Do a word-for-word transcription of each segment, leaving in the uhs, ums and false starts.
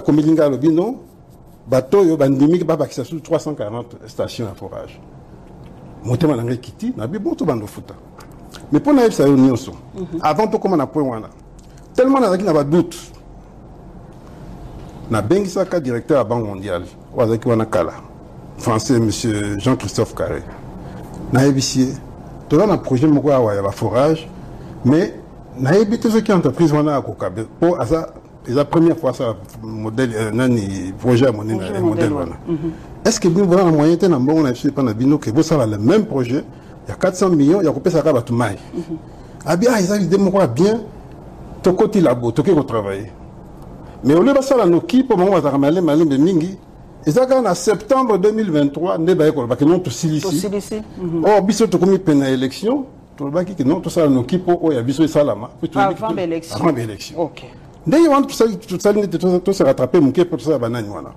comme il y a le bino, bateau yo bandimi ba bakisa sur trois cent quarante stations à forage. Monter mananga kiti na bi bon to bando futa. Mais pour naïf ça yo nyonso. Avant to comme na point wana. Tellement na na ba doute. Na bengisa ka directeur à Banque mondiale. Wazaki wana kala. Français monsieur Jean-Christophe Carré. Na ébicier. To na projet moko ya ya ba forage, mais na ébité ce qui entreprise wana akokabe. Pour ça c'est la première fois ça modèle nani projet mon modèle voilà. Est-ce que nous voilà moyen de bon on a fait pendant bino que vous ça le même projet, il y a quatre cents millions, il y a coupé ça à tout mai. Ah bien ils ont dit moi bien to côté labo, to que travailler. Mais au lieu de ça la noki pour moi ça ramener malin de mingi. Et ça quand en septembre deux mille vingt-trois ne ba ko ba que non to silici. Oh biso to comme peine élection, to ba qui que non to ça la noki pour o ya biso salama. Avant l'élection. Avant l'élection. OK. D'ailleurs, tout ça, tout ça, tout se rattraper, mon pour ça, banane, voilà.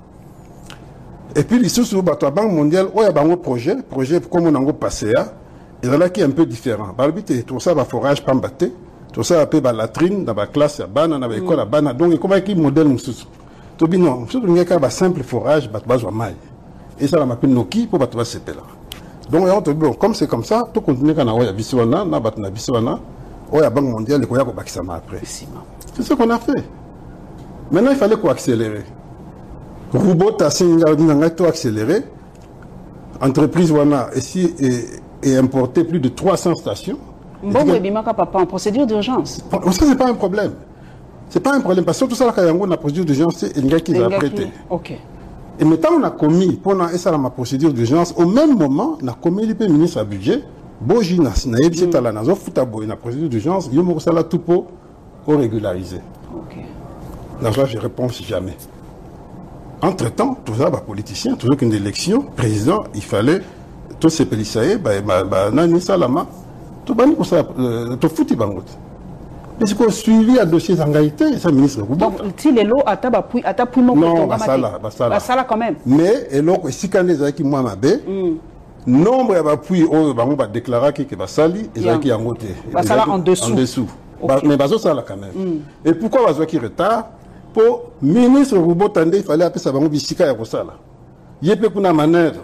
Et puis, ici, sur la Banque mondiale, il y a un projet, projet comme on a passé, il y a qui est un peu différent. Tout ça, va forage, pas batté, tout ça, peu la latrine, dans la classe, dans l'école, dans l'école, donc, comment est-ce modèle, monsieur? Tout bien, non, surtout, il y a un simple forage, bah, tu vas maille. Et ça, on m'appelle Noki pour battre ce là. Donc, bon, comme c'est comme ça, tout continue quand on a Biswana, on a battu Biswana, il y a la Banque mondiale, il y a un qui s'en après. C'est ce qu'on a fait. Maintenant, il fallait quoi accélérer. Robot a tout accéléré. Entreprise Wana ici et importé plus de trois cents stations. Bon, mais Bimaka papa en procédure d'urgence. Ça c'est pas un problème. C'est pas un problème parce que tout ça là quand on a procédure d'urgence c'est un gars qui l'a prêté. OK. Et maintenant on a commis pendant ça la procédure d'urgence au même moment on a commis le ministre à budget Boji na na yebisi tala na zo futa boy na procédure d'urgence yo mo sala tout pour régulariser. OK. Là, je réponds jamais. Entre-temps, tout ça, bah, politicien, toujours qu'une élection, président, il fallait, tous ces pélissaïs, bah, bah, nani salama, tout bani pour ça, tout foutu bangot. Mais c'est qu'on suivi à dossier d'engagité, ça, ministre. Donc, si les lots, à ta puis, à ta puis, non, bah, ça là, bah, ça là. Bah, ça là, quand même. Mais, et donc, si quand les qui moi, ma bé, nombre, bah, puis, oh, bah, on va déclarer que, bah, sali, et ça qui a monté. Bah, ça là, en dessous. En dessous. Okay. Bah, mais bah, ça là, quand même. Mm. Et pourquoi, bah, ça qui retard? Pour ministre Roubo Tande, il fallait appeler ça Bango Bisika et Rosala. Il y a peu de manœuvre.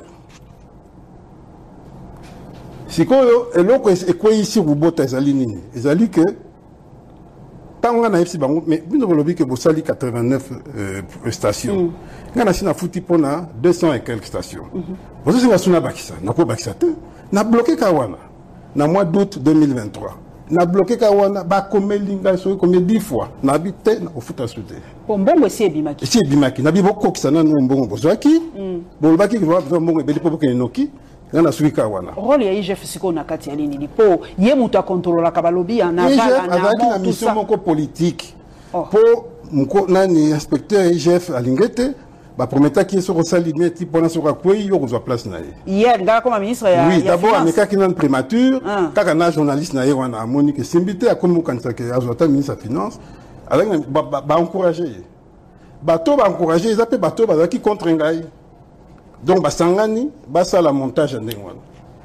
Si quoi, et l'autre est quoi ici Roubo Tazalini? Ils ont dit que tant qu'on a ici Bango, mais nous avons dit que vous salez quatre-vingt-neuf stations. Nous avons foutu pour deux cents et quelques stations. Vous savez, nous avons Bakisa, nous avons Bakisa, nous avons bloqué Kawana, dans le mois d'août deux mille vingt-trois. Na bloqué Kawana, ba combien linga so combien dix fois. Na habité au foot à sauter. Bon bon c'est bimaki. C'est bimaki. Na bibo ko kisana no mbongo bozaki. Bon baki ki va mbongo beli popo ke noki. Na suki Kawana. Rôle ya I G F siko na kati ya nini po ye muta contrôler ka balobi na va na avec la mission moko politique. Pour mko nani inspecteur I G F alingete. Bah promettait qu'il soit salimé type pendant ce quoi il y aura place na hier ngala comme ministre ya oui d'abord ameka qui nan prémature quand un journaliste na wana a Monique Simbité a comme quand ça que azota ministre des finances avec ba encourager bateau ba encourager ils appellent bateau ba qui contre ngai donc ba sangani ba ça la montage ndengwana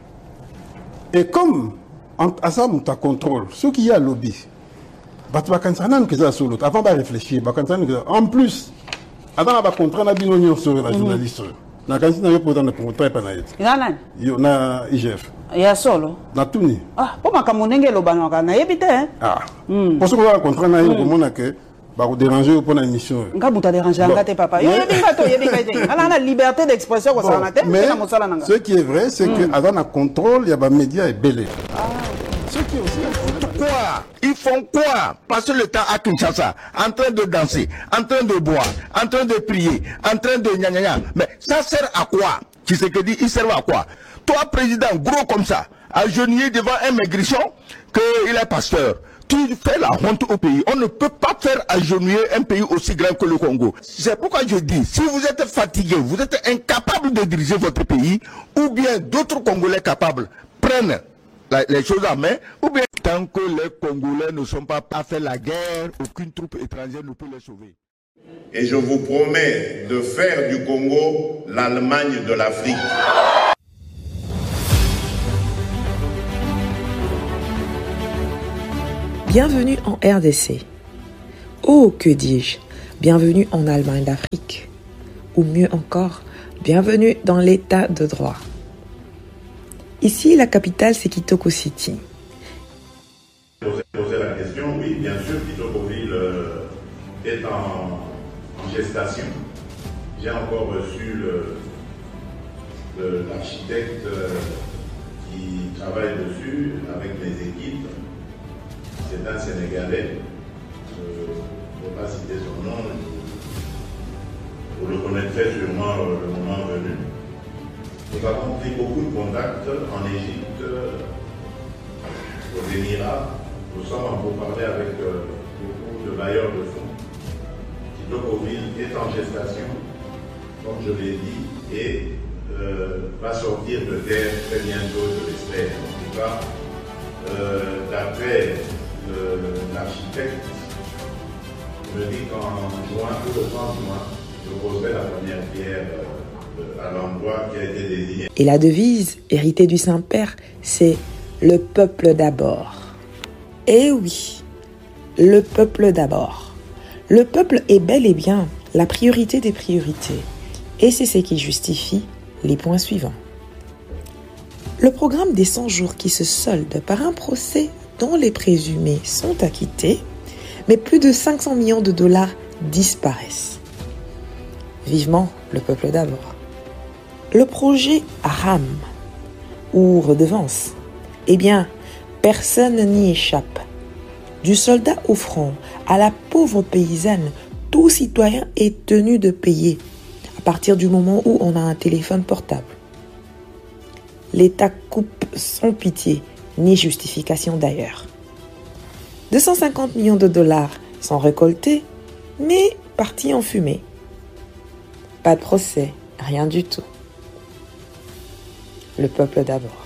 et comme à ça mon contrôle ce qui y a lobby bateau ba kansanan que ça solo avant ba réfléchir ba kansanan en plus avant la contrat na bino nyo sur la journaliste na kanisi na yo pour dans le contrat pa na yet nana yo na I G F ya solo na tuni ah po makamunenge lo bana kana yebite ah pour ce que la contrat na yo ko mona que ba ko déranger pour na émission nga buta déranger ngate papa yo yebinga to yebinga te ala na liberté d'expression ko sana te mais ce qui est vrai c'est que avant la contrôle il y a ba médias et belé ce qui est aussi quoi? Ils font quoi? Passer le temps à Kinshasa, en train de danser, en train de boire, en train de prier, en train de gna gna gna. Mais ça sert à quoi? Qui c'est que dit, il sert à quoi? Toi, président, gros comme ça, agenouillé devant un maigrichon, qu'il est pasteur. Tu fais la honte au pays. On ne peut pas faire agenouiller un pays aussi grand que le Congo. C'est pourquoi je dis, si vous êtes fatigué, vous êtes incapable de diriger votre pays, ou bien d'autres Congolais capables prennent La, les choses à main, ou bien tant que les Congolais ne sont pas à faire la guerre, aucune troupe étrangère ne peut les sauver. Et je vous promets de faire du Congo l'Allemagne de l'Afrique. Bienvenue en R D C. Oh, que dis-je, bienvenue en Allemagne d'Afrique. Ou mieux encore, bienvenue dans l'état de droit. Ici, la capitale, c'est Kitoko City. Poser la question, oui, bien sûr, Kitokoville euh, est en, en gestation. J'ai encore reçu l'architecte euh, qui travaille dessus avec les équipes. C'est un Sénégalais. Euh, je ne vais pas citer son nom. Vous le connaîtrez sûrement euh, le moment venu. Nous avons pris beaucoup de contacts en Égypte, aux Émirats. Nous sommes en pourparlers avec euh, beaucoup de bailleurs de fonds. Kitokoville est en gestation, comme je l'ai dit, et euh, va sortir de terre très bientôt, je l'espère. En tout cas, euh, d'après l'architecte, il me dit qu'en juin, ou le trente juin, je poserai la première pierre euh, à l'endroit qui a été désigné. Et la devise, héritée du Saint-Père, c'est « Le peuple d'abord ». Eh oui, le peuple d'abord. Le peuple est bel et bien la priorité des priorités. Et c'est ce qui justifie les points suivants. Le programme des cent jours qui se solde par un procès dont les présumés sont acquittés, mais plus de cinq cents millions de dollars disparaissent. Vivement le peuple d'abord. Le projet RAM, ou redevance, eh bien, personne n'y échappe. Du soldat au front à la pauvre paysanne, tout citoyen est tenu de payer à partir du moment où on a un téléphone portable. L'État coupe sans pitié, ni justification d'ailleurs. deux cent cinquante millions de dollars sont récoltés, mais partis en fumée. Pas de procès, rien du tout. Le peuple d'abord.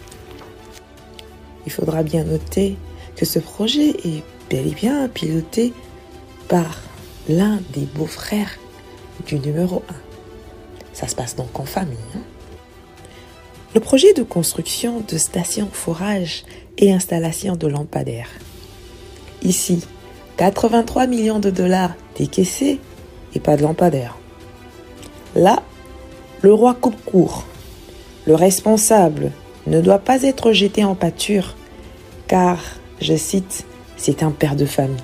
Il faudra bien noter que ce projet est bel et bien piloté par l'un des beaux-frères du numéro un. Ça se passe donc en famille. Hein? Le projet de construction de stations forage et installation de lampadaires. Ici, quatre-vingt-trois millions de dollars décaissés et pas de lampadaires. Là, le roi coupe court. Le responsable ne doit pas être jeté en pâture, car, je cite, c'est un père de famille.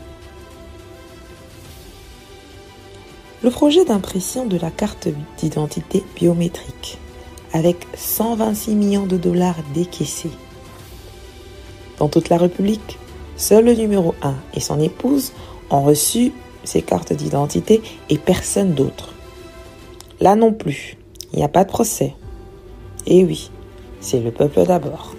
Le projet d'impression de la carte d'identité biométrique, avec cent vingt-six millions de dollars décaissés. Dans toute la République, seul le numéro un et son épouse ont reçu ces cartes d'identité et personne d'autre. Là non plus, il n'y a pas de procès. Et oui, c'est le peuple d'abord.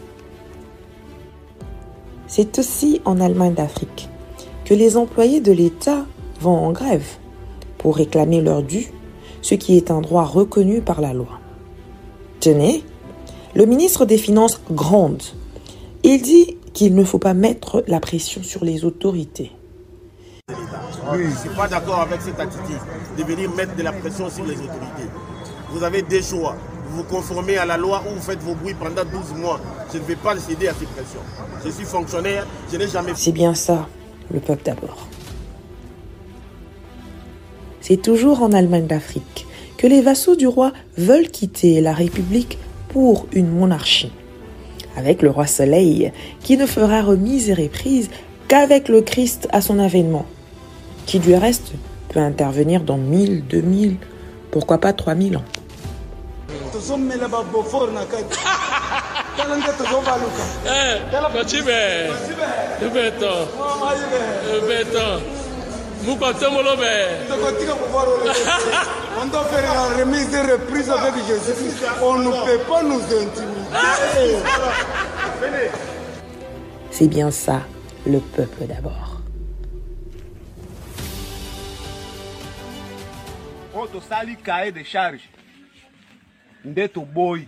C'est aussi en Allemagne d'Afrique que les employés de l'État vont en grève pour réclamer leur dû, ce qui est un droit reconnu par la loi. Tenez, le ministre des Finances gronde. Il dit qu'il ne faut pas mettre la pression sur les autorités. Oui, je ne suis pas d'accord avec cette attitude de venir mettre de la pression sur les autorités. Vous avez des choix. Vous vous conformez à la loi ou vous faites vos bruits pendant douze mois. Je ne vais pas céder à ces pressions. Je suis fonctionnaire, je n'ai jamais... C'est bien ça, le peuple d'abord. C'est toujours en Allemagne d'Afrique que les vassaux du roi veulent quitter la République pour une monarchie. Avec le roi Soleil, qui ne fera remise et reprise qu'avec le Christ à son avènement, qui du reste peut intervenir dans mille, deux mille, pourquoi pas trois mille ans. On doit faire la remise et reprise avec Jésus. On ne peut pas nous intimider. C'est bien ça, le peuple d'abord. On te sali cahier de charge. Ndeto boy.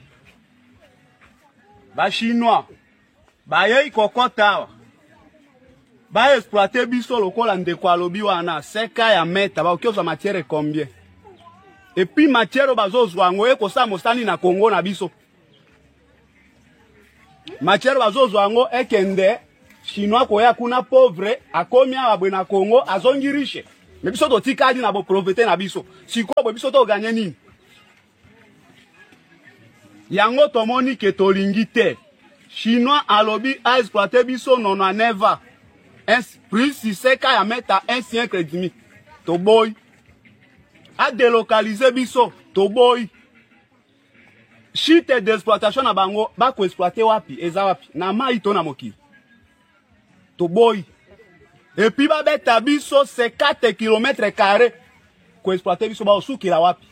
Ba chinois. Ba yei kokota. Ba exploiter biso lokola ndeko alobi wana seka ya meta ba okioza matière combien. Et puis matière bazozwa ngo eko sa mosani na Congo na biso. Matière bazozwa ngo ekende chinois koya kuna pauvre akomi abwe na Congo azongi riche. Mais biso to tikadi na bo profiter na biso. Siko bo biso to gagner nini? Yango tomoni ke tolingi te. Chinois alobi a exploité biso non en neva. Un plus si c'est ka ya meta un siècle et demi. To boy. A délocaliser biso to boy. Chite d'exploitation na bango ba ko exploiter wapi eza wapi na mai to na mokili. To boy. Et puis ba beta biso cinquante kilomètres carrés ko exploiter biso ba osuki la wapi.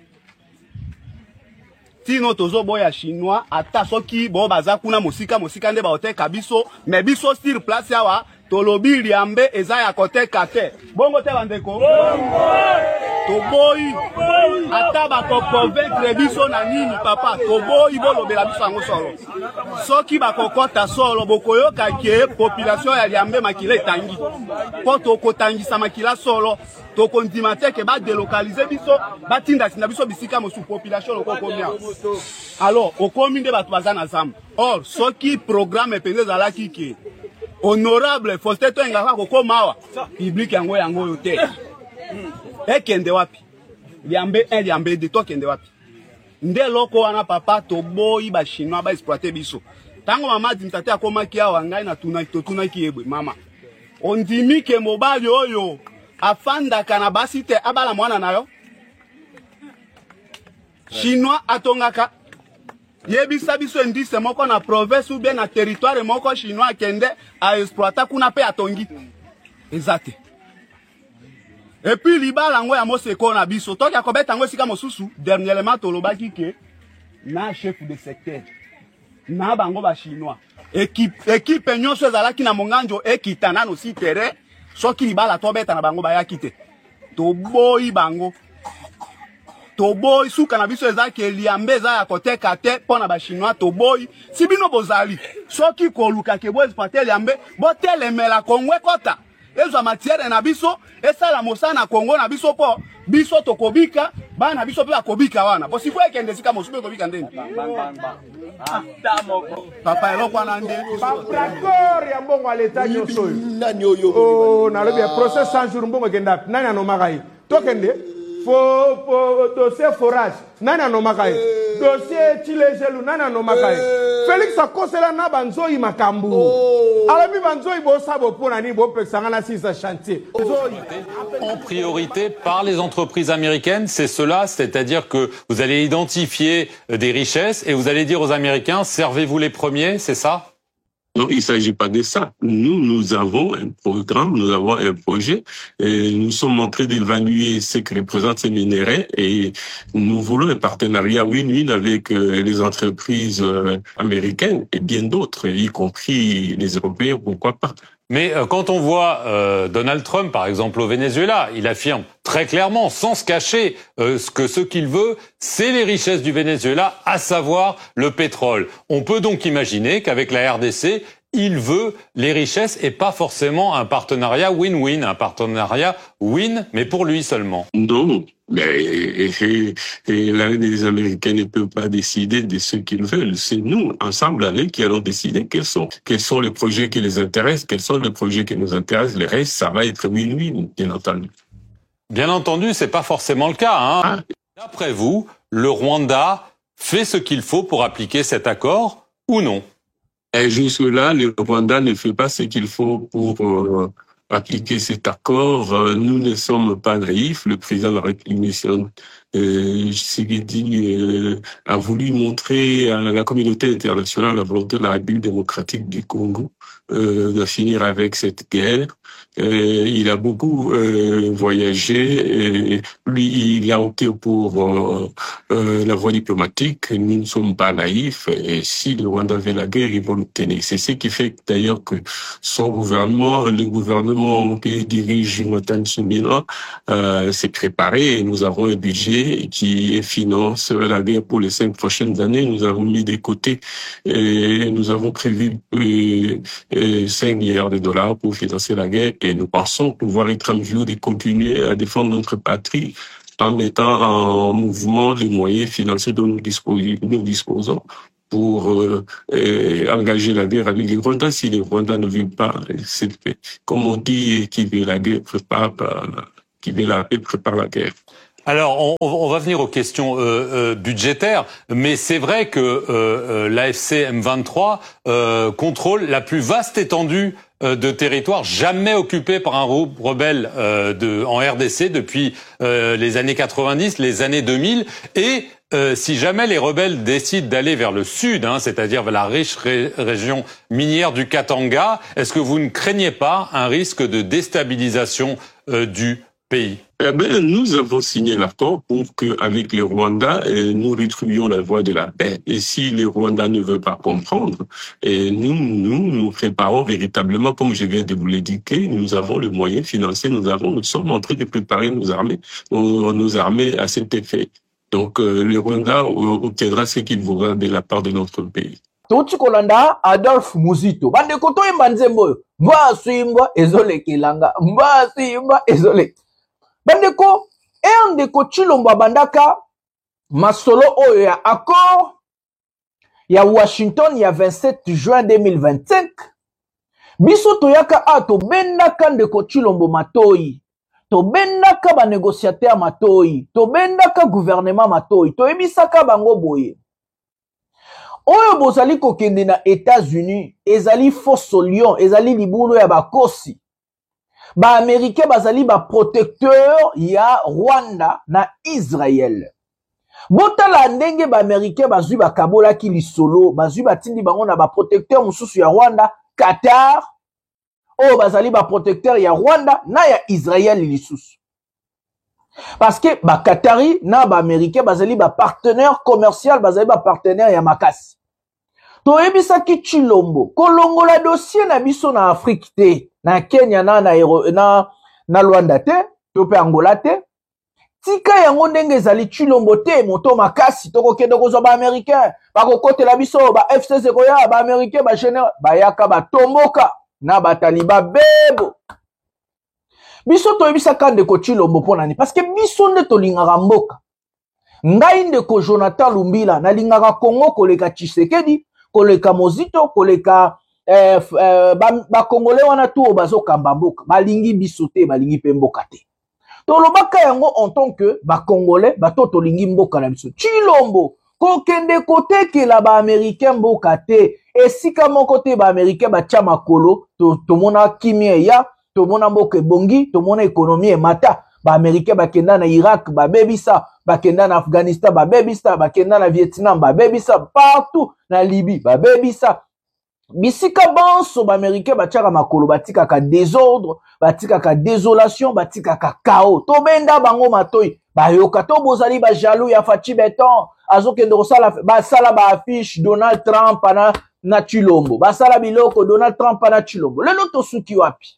Tino tozo boya chinois ata soki bo baza kuna mosika mosika nde ba oteka biso mais biso sur place yawa tolobi liambe eza ya koteka te. Bongo te bandeko. To boy ata ba ko convaincre biso na nini papa to boy bolobela biso yango solo. Soki ba kokota solo bokoyoka ke population ya liambe makila etangi. Po to kotangisa makila solo to kondima te ke ba délocaliser biso ba tinda tinda biso bisika mosu population loko komia. Alors okomi nde bato baza na zamba. Or soki programme penze zala kiki honorable Faustin Toengaka kokomawa public yango yango yote. E kende wapi? Liambe un liambe de to kende wapi? Nde loko wana papa to boyi ba chinois ba exploiter biso. Tango mama dimtate akomaki awa ngai na tuna to tuna ki ebwe mama. Ondimi ke mobali oyo afanda kana basite abala mwana nayo. Chinois atongaka yebisa biso ndise moko na province ou bien na territoire moko chinois kende a exploiter kuna pe atongi. Exacte. Et puis libala ngo ya moseko na biso to ya kobeta ngo sika mosusu dernièrement tolobaki ke na chef de secteur na bango ba chinois équipe équipe nyonso ezalaki na monganjo ekitana no si terrain soki libala to beta na bango ba yakite to boyi bango to boy suka na biso ezaki eliambe za ya koteka te pona ba chinois to boy si bino bozali soki ko luka ke bo exploiter liambe bo telemela kongwe kota ezo matière na biso esala mosana Congo na biso po biso tokobika bana biso pe akobika wana po sifo ekende sika mosupe kobika ndeni papa eloko na nde d'accord ya mbongo aleta nyoso oh na lobi process cent jours mbongo kenda nani anomakai tokende fo fo dossier forage nani anomakai dossier chilejelu nani anomakai Félix akosela na banzoi makambu alabi banzoi bo sabo pona ni bo pesanga na sisa chantier en priorité par les entreprises américaines, c'est cela, c'est-à-dire que vous allez identifier des richesses et vous allez dire aux Américains servez-vous les premiers, c'est ça? Non, il ne s'agit pas de ça. Nous, nous avons un programme, nous avons un projet, et nous sommes en train d'évaluer ce que représentent ces minerais et nous voulons un partenariat win-win avec euh, les entreprises euh, américaines et bien d'autres, y compris les Européens, pourquoi pas. Mais euh, quand on voit euh, Donald Trump, par exemple, au Venezuela, il affirme très clairement, sans se cacher, euh, ce que ce qu'il veut, c'est les richesses du Venezuela, à savoir le pétrole. On peut donc imaginer qu'avec la R D C, il veut les richesses et pas forcément un partenariat win-win, un partenariat win, mais pour lui seulement. Non, mais et, et, et les Américains ne peuvent pas décider de ce qu'ils veulent. C'est nous, ensemble, avec, qui allons décider quels sont, quels sont les projets qui les intéressent, quels sont les projets qui nous intéressent. Le reste, ça va être win-win, bien entendu. Bien entendu, c'est pas forcément le cas, hein. Ah. D'après vous, le Rwanda fait ce qu'il faut pour appliquer cet accord ou non? Et jusque-là, le Rwanda ne fait pas ce qu'il faut pour euh, appliquer cet accord. Euh, nous ne sommes pas naïfs. Le président de la République, euh, Tshisekedi, euh, a voulu montrer à la communauté internationale la volonté de la République démocratique du Congo euh, de finir avec cette guerre. Euh, il a beaucoup euh, voyagé. Et lui, il a opté pour euh, euh, la voie diplomatique. Nous ne sommes pas naïfs. Et si le Rwanda veut la guerre, ils vont l'obtenir. C'est ce qui fait d'ailleurs que son gouvernement, le gouvernement que dirige Jonathan Tsumila, euh, s'est préparé. Et nous avons un budget qui finance la guerre pour les cinq prochaines années. Nous avons mis de côté et nous avons prévu euh, euh, cinq milliards de dollars pour financer la guerre. Et nous pensons pouvoir être en mesure de continuer à défendre notre patrie en mettant en mouvement les moyens financiers dont nous disposons, nous disposons pour euh, euh, engager la guerre avec les Rwandais. Si les Rwandais ne veulent pas cette paix, comme on dit, qui veut la guerre prépare pas qui dès la paix prépare la guerre. Alors, on, on va venir aux questions euh, euh, budgétaires, mais c'est vrai que euh, euh, l'A F C M vingt-trois euh, contrôle la plus vaste étendue euh, de territoire jamais occupée par un rebelle euh, de, en R D C depuis euh, les années quatre-vingt-dix, les années deux mille, et euh, si jamais les rebelles décident d'aller vers le sud, hein, c'est-à-dire vers la riche ré région minière du Katanga, est-ce que vous ne craignez pas un risque de déstabilisation euh, du pays? Eh bien, nous avons signé l'accord pour qu'avec les Rwandais, eh, nous retrouvions la voie de la paix. Et si les Rwandais ne veulent pas comprendre, eh, nous, nous, nous préparons véritablement, comme je viens de vous l'indiquer, nous avons le moyen financier, nous avons, nous sommes en train de préparer nos armées, nos, nos armées à cet effet. Donc, euh, le Rwanda obtiendra ce qu'il voudra de la part de notre pays. Toti kolanda Adolphe Muzito. Bande koto imbanzembo. Mba suimba ezole kilanga. Mba suimba ezole. Bandeko, et ndeko Chilombo bandaka masolo oyo ya accord ya Washington ya vingt-sept juin deux mille vingt-cinq. Biso toyaka a to bendaka ndeko Chilombo matoi. To bendaka ba négociateur matoi. To bendaka gouvernement matoi. To ebisaka bango boye. Oyo bozali kokende na États-Unis, ezali fosso lion, ezali libulu ya bakosi. Ba Américain bazali ba protecteur ya Rwanda na Israël. Botala ndenge ba Américain bazui ba kabola ki lisolo, bazui ba tindi bango na ba protecteur mususu ya Rwanda, Qatar, o bazali ba protecteur ya Rwanda na ya Israël lisusu. Parce que ba Qatari na ba Américain bazali ba partenaire commercial, bazali ba partenaire ya makasi. To ebisaki Chilombo, kolongola dossier na biso na Afrique te, na Kenya na na na, na Rwanda te, to pe Angola te. Tika yango ndenge ezali Chilombo te, moto makasi toko kende kozwa ba Américain, ba kokotela biso ba F C C koya ba Américain ba général, ba yaka ba tomboka na ba taliba bebo. Biso to ebisaka ndeko Chilombo pona ni parce que biso nde to lingaka mboka. Ngai ndeko Jonathan Lumbila na lingaka Congo koleka Tshisekedi, koleka Mozito, koleka eh, eh, ba, ba Congolais wana tu bazo kamba mboka, balingi biso te, balingi pe mboka te. To lobaka yango en tant que ba Congolais, ba to to lingi mboka na biso. Chilombo ko kende kote ke la ba Américain mboka te, esika moko te ba Américain ba tia makolo, to to mona kimie ya, to mona mboka bongi, to mona économie mata. Ba Américain ba kenda na Irak, ba bebisa, ba kenda na Afghanistan, ba bebisa, ba kenda na Vietnam, ba bebisa, partout na Libye, ba bebisa. Bisika banso ba Américain ba tiaka makolo, ba tika ka désordre, ba tika ka désolation, ba tika ka chaos. To benda bango matoi, ba yoka to bozali ba jaloux ya Fachi Beton, azo kende kosala ba sala ba affiche Donald Trump na na Chilombo. Ba sala biloko Donald Trump na Chilombo. Lelo to suki wapi?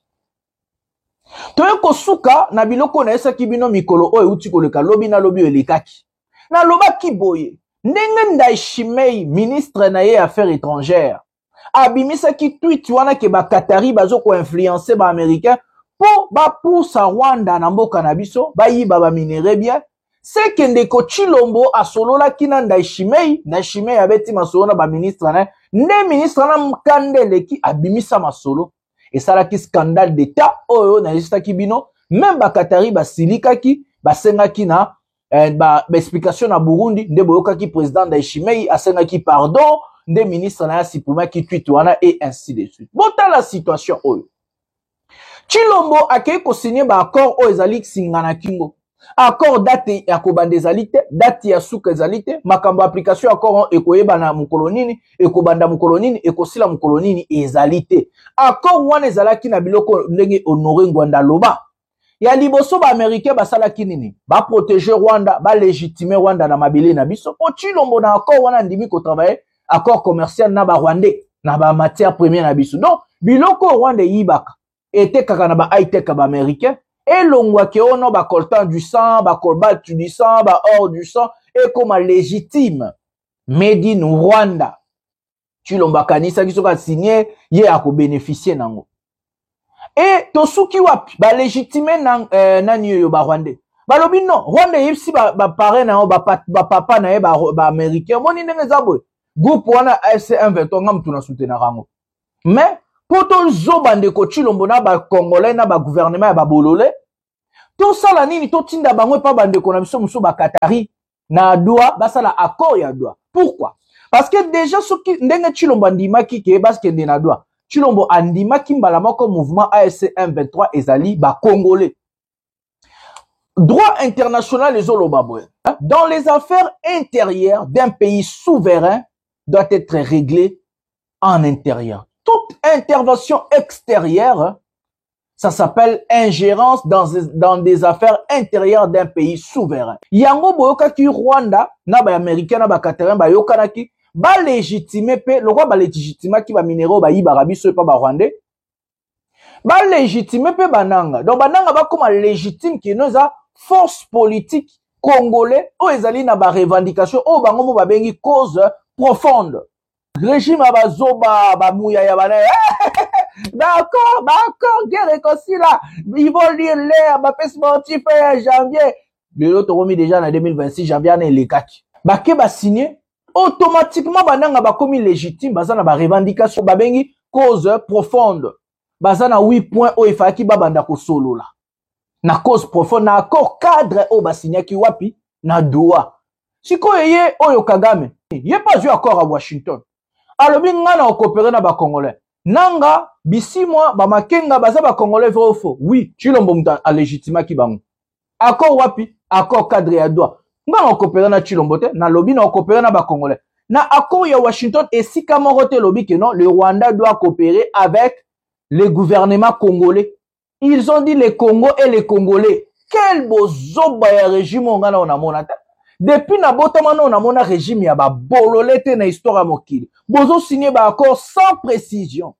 Toye kosuka na biloko na esa kibino mikolo oyo uti koleka lobi na lobi elekaki. Na loba kiboye, ndenge Ndayishimiye ministre na ye affaires étrangères. Abimisa ki tweet wana ke ba Qatari bazo ko influencer ba américain po ba poussa Rwanda na mboka na biso, ba yiba ba minere bien. C'est que ndeko Chilombo asolola kina Ndayishimiye, Ndayishimiye abeti masolo na ba ministre na, ne ministre na mkande leki abimisa masolo. Et ça là qui scandale d'état oyo na lista kibino même ba Qatari ba silika ki ba senga ki na eh, ba, ba explication na Burundi nde boyoka ki président Ndayishimiye asenga ki pardon nde ministre na sipuma ki tweet wana et ainsi de suite. Bota la situation oyo Chilombo akei ko signer ba accord oyo ezali singana kingo accord date ya kobanda ezali te, date ya suka ezali te, makambo application accord ekoyeba na mukolonini, ekobanda mukolonini, ekosila mukolonini ezali te. Accord wana ezalaki na biloko ndenge Honoré Ngwanda loba. Ya liboso ba Américain basalaki nini? Ba protéger Rwanda, ba légitimer Rwanda na mabele na biso. Po Chilombo na accord wana ndimi ko travailler accord commercial na ba Rwandais, na ba matière première na biso. Donc biloko Rwanda yibaka ete kaka na ba high tech ba Américain. Et l'ongwa ke ono ba coltan du sang, ba cobalt du sang, ba or du sang, et comme légitime. Made in Rwanda. Chilombo kanisa ki soka signé, ye ako bénéficier nango. Et tosuki wapi, ba légitime nan, euh, nani yo ba Rwanda. Ba lobi non, Rwanda yipsi ba, ba pare na ba, ba, ba papa na ye ba, ba américain. Moni nenge zabwe. Groupe wana A F C M vingt-trois ngam tuna soutenir rango. Mais, poto zo bande ko Chilombo na ba Congolais na ba gouvernement ya ba bolole, to sala nini to tinda bango pa bande ko na biso muso ba Katari na doa basala accord ya doa. Pourquoi? Parce que déjà soki ndenge Tshilombo andimaki ke baskende na doa. Tshilombo andimaki mbala moko mouvement A F C M vingt-trois ezali ba Congolais. Droit international les olobaboy. Dans les affaires intérieures d'un pays souverain doit être réglée en intérieur. Toute intervention extérieure, ça s'appelle ingérence dans, dans des affaires intérieures d'un pays souverain. Yango boyoka ki Rwanda, na ba américain na ba Qatarien ba yokana ki ba légitimer pe le roi ba légitimer ki ba minéraux ba yiba biso pa ba Rwandais. Ba légitimer pe bananga. Donc bananga ba comme légitime ki noza force politique congolais o ezali na ba revendication o bango mo ba bengi cause profonde. Régime abazoba ba mouya ya bana. D'accord, d'accord, guerre réconcilie là. Ils vont lire l'air, ma paix sportif janvier. Le lot remis déjà en deux mille vingt-six janvier en les quatre. Ba ke ba signé automatiquement bananga ba commis légitime bazana ba revendication ba bengi cause profonde. Bazana huit points o ifaki ba banda ko solo là. Na cause profonde na accord cadre o ba signé ki wapi na doa. Siko yeye oyo Kagame. Yé pas eu accord à Washington. Alobi nga na coopérer na ba Congolais. Nanga bisi moi ba makenga baza ba Congolais vrai ou faux. Oui, Tshilombo muta a légitima ki bango. Accord wapi? Accord cadre ya doa. Nga na coopérer na Tshilombo te, na lobi na coopérer na ba Congolais. Na accord ya Washington et si kamorote lobi que non, le Rwanda doit coopérer avec le gouvernement congolais. Ils ont dit les Congo et les Congolais. Quel beau zoba ya régime nga na mona ta. Depuis na botamano on a mon régime ya ba bololete na histoire mokili. Bozo signé ba accord sans précision.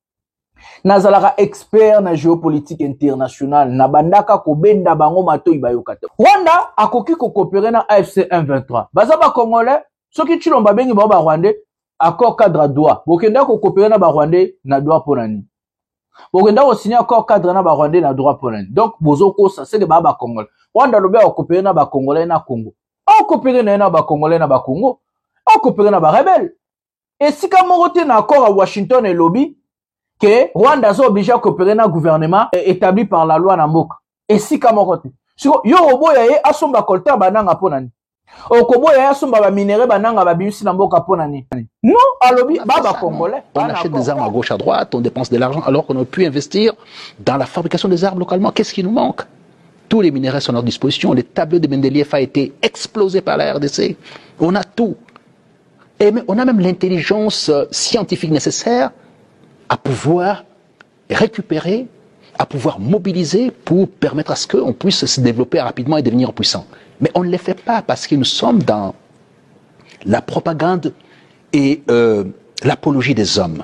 Nazalaka expert na géopolitique internationale na bandaka ko benda bango mato ibayokata. Rwanda akoki ko coopérer na A F C M vingt-trois. Baza ba Congolais, soki Tshilombo bengi ba ba Rwandais, accord cadre droit. Bokenda ko coopérer na ba Rwandais na droit ponani. Bokenda ko signer accord cadre na ba Rwandais na droit ponani. Donc bozo ko ça c'est que ba ba Congolais. Rwanda lobe ko coopérer na ba Congolais na Congo. On coopère na ba Congolais na ba Congo, on coopère na ba rebelle. Et si comme on na accord à Washington et lobby que Rwanda est obligé à coopérer na gouvernement établi par la loi na mboka. Et si comme on si yo oboya ye asomba colter bananga ponani. Okoboya ye asomba ba minéraux bananga ba bimisi na mboka ponani. Non, à lobby ba ba Congolais. On achète des armes à gauche à droite, on dépense de l'argent alors qu'on aurait pu investir dans la fabrication des armes localement. Qu'est-ce qui nous manque? Tous les minéraux sont à notre disposition. Le tableau de Mendeleïev a été explosé par la R D C. On a tout. Et on a même l'intelligence scientifique nécessaire à pouvoir récupérer, à pouvoir mobiliser pour permettre à ce qu'on puisse se développer rapidement et devenir puissant. Mais on ne le fait pas parce que nous sommes dans la propagande et euh, l'apologie des hommes.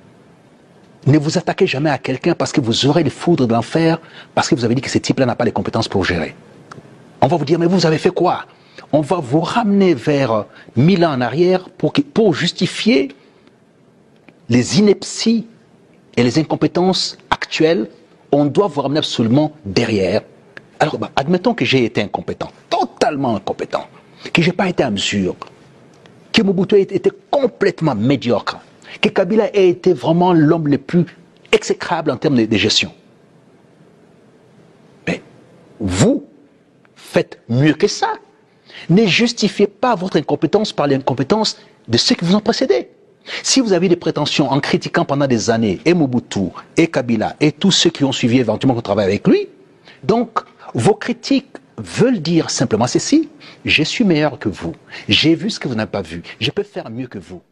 Ne vous attaquez jamais à quelqu'un parce que vous aurez les foudres de l'enfer, parce que vous avez dit que ce type-là n'a pas les compétences pour gérer. On va vous dire, mais vous avez fait quoi? On va vous ramener vers mille ans en arrière pour, pour justifier les inepties et les incompétences actuelles. On doit vous ramener absolument derrière. Alors, bah, admettons que j'ai été incompétent, totalement incompétent, que je n'ai pas été à mesure, que Mobutu était complètement médiocre, que Kabila ait été vraiment l'homme le plus exécrable en termes de, de gestion. Mais vous faites mieux que ça. Ne justifiez pas votre incompétence par l'incompétence de ceux qui vous ont précédé. Si vous avez des prétentions en critiquant pendant des années et Mobutu, et Kabila, et tous ceux qui ont suivi éventuellement qu'on travaille avec lui, donc vos critiques veulent dire simplement ceci: je suis meilleur que vous, j'ai vu ce que vous n'avez pas vu, je peux faire mieux que vous.